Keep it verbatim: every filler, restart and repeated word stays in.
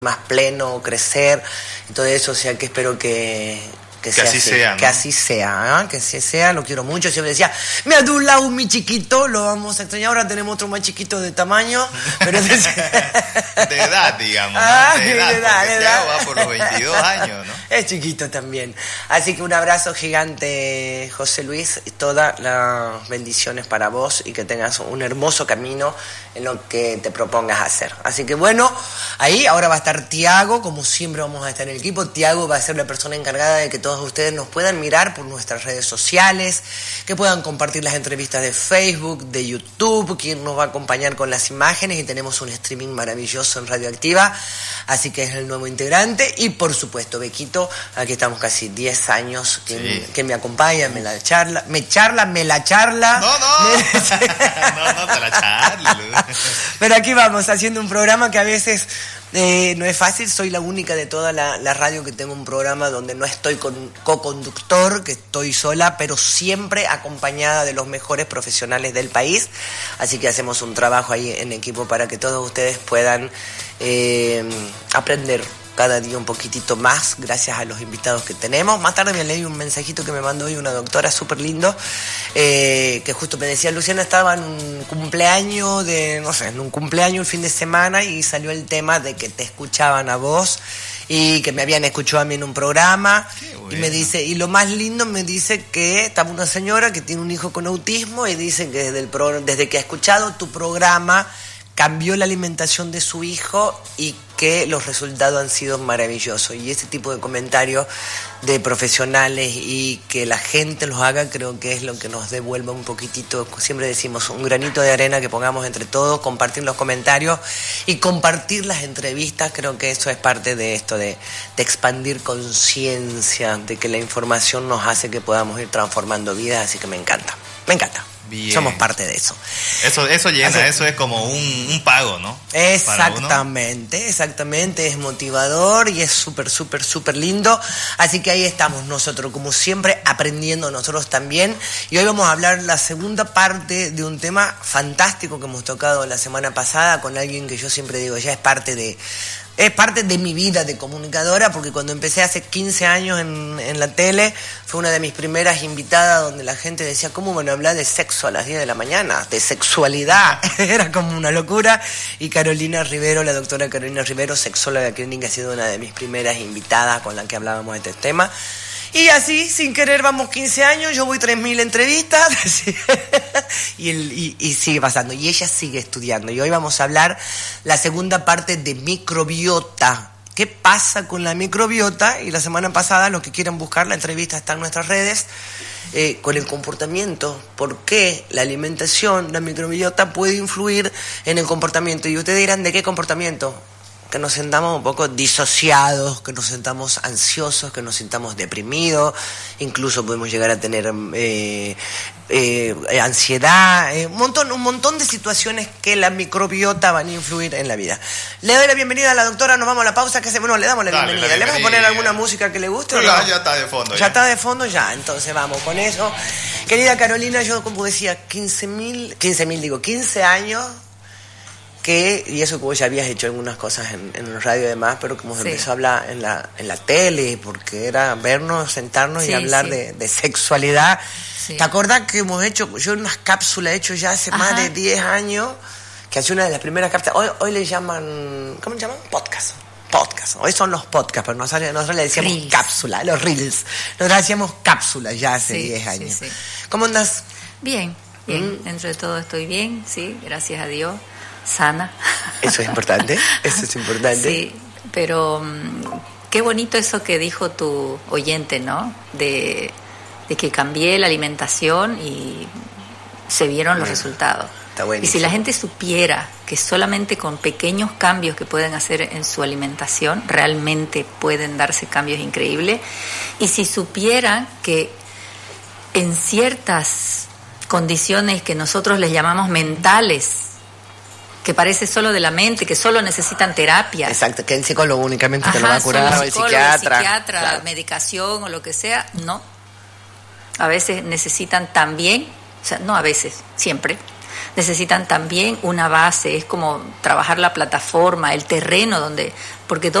más pleno, crecer y todo eso, o sea que espero que, que, que sea así así, sea, ¿no? que así sea, ¿eh? Que así sea, lo quiero mucho. Siempre decía, me adulado mi chiquito, lo vamos a extrañar, ahora tenemos otro más chiquito de tamaño, pero de edad, digamos, ¿no? Ah, de edad, de edad, porque de Thiago edad. va por los veintidós años, ¿no? Es chiquito también. Así que un abrazo gigante, José Luis, y todas las bendiciones para vos y que tengas un hermoso camino en lo que te propongas hacer. Así que bueno, ahí ahora va a estar Thiago, como siempre vamos a estar en el equipo. Thiago va a ser la persona encargada de que todos ustedes nos puedan mirar por nuestras redes sociales, que puedan compartir las entrevistas de Facebook, de YouTube, quien nos va a acompañar con las imágenes, y tenemos un streaming maravilloso en Radioactiva, así que es el nuevo integrante. Y por supuesto, Bequito, aquí estamos casi diez años que, Sí. que me acompaña, me la charla, me charla, me la charla. No, no, Me- no, no te la charles. Pero aquí vamos, haciendo un programa que a veces eh, no es fácil. Soy la única de toda la, la radio que tengo un programa donde no estoy con co-conductor, que estoy sola, pero siempre acompañada de los mejores profesionales del país. Así que hacemos un trabajo ahí en equipo para que todos ustedes puedan eh, aprender cada día un poquitito más, gracias a los invitados que tenemos. Más tarde me leí un mensajito que me mandó hoy una doctora súper lindo, eh, que justo me decía, Luciana, estaba en un cumpleaños de, no sé, en un cumpleaños el fin de semana y salió el tema de que te escuchaban a vos y que me habían escuchado a mí en un programa. Qué Y bueno. me dice, y lo más lindo, me dice que estaba una señora que tiene un hijo con autismo y dice que desde, el pro- desde que ha escuchado tu programa cambió la alimentación de su hijo y que los resultados han sido maravillosos. Y ese tipo de comentarios de profesionales y que la gente los haga, creo que es lo que nos devuelve un poquitito, siempre decimos, un granito de arena que pongamos entre todos, compartir los comentarios y compartir las entrevistas. Creo que eso es parte de esto, de, de expandir conciencia, de que la información nos hace que podamos ir transformando vidas, así que me encanta, me encanta. Bien. Somos parte de eso. Eso, eso llena, Así- eso es como un, un pago, ¿no? Para uno. Exactamente, exactamente, es motivador y es súper, súper, súper lindo. Así que ahí estamos nosotros, como siempre, aprendiendo nosotros también. Y hoy vamos a hablar la segunda parte de un tema fantástico que hemos tocado la semana pasada con alguien que yo siempre digo, ya es parte de... Es parte de mi vida de comunicadora, porque cuando empecé hace quince años en, en la tele, fue una de mis primeras invitadas donde la gente decía, ¿cómo van a hablar de sexo a las diez de la mañana? De sexualidad. Era como una locura. Y Carolina Rivero, la doctora Carolina Rivero, sexóloga clínica, ha sido una de mis primeras invitadas con la que hablábamos de este tema. Y así, sin querer, vamos quince años, yo voy tres mil entrevistas, y, el, y, y sigue pasando. Y ella sigue estudiando. Y hoy vamos a hablar la segunda parte de microbiota. ¿Qué pasa con la microbiota? Y la semana pasada, los que quieran buscar la entrevista está en nuestras redes, eh, con el comportamiento. ¿Por qué la alimentación, la microbiota puede influir en el comportamiento? Y ustedes dirán, ¿de qué comportamiento? Que nos sentamos un poco disociados, que nos sentamos ansiosos, que nos sintamos deprimidos, incluso podemos llegar a tener eh, eh, ansiedad, eh, un montón, un montón de situaciones que la microbiota van a influir en la vida. Le doy la bienvenida a la doctora, nos vamos a la pausa, que hacemos, no, le damos la Dale, bienvenida. la ¿Le vamos a bienvenida. poner alguna música que le guste? Pero o no? ya, ya está de fondo. Ya Ya, está de fondo, ya, entonces vamos con eso. Querida Carolina, yo como decía, quince mil, quince mil digo, quince años, que, y eso que vos ya habías hecho algunas cosas en, en el radio y demás, pero como se Sí. empezó a hablar en la, en la tele, porque era vernos, sentarnos Sí, y hablar sí. de, de sexualidad. Sí. ¿Te acordás que hemos hecho, yo unas cápsulas he hecho ya hace más Ajá. de diez años, que hace una de las primeras cápsulas, hoy, hoy le llaman, ¿cómo le llaman? Podcast. Podcast. Hoy son los podcasts, pero nosotros, nosotros le decíamos Reels. cápsula, los reels. Nosotros hacíamos cápsulas ya hace Sí, diez sí, años. sí. ¿Cómo andas? Bien, bien. Mm. Dentro de todo estoy bien, sí, gracias a Dios. Sana. Eso es importante, eso es importante. Sí, pero mm, qué bonito eso que dijo tu oyente, ¿no? De, de que cambié la alimentación y se vieron los Bueno, resultados. está Y buenísimo. si la gente supiera que solamente con pequeños cambios que pueden hacer en su alimentación, realmente pueden darse cambios increíbles. Y si supieran que en ciertas condiciones que nosotros les llamamos mentales, que parece solo de la mente, que solo necesitan terapia. Exacto, que el psicólogo únicamente te lo va Ajá, a curar, solo o el psicólogo, psiquiatra. psiquiatra, Claro. medicación o lo que sea, no. A veces necesitan también, o sea, no a veces, siempre, necesitan también una base, es como trabajar la plataforma, el terreno donde, porque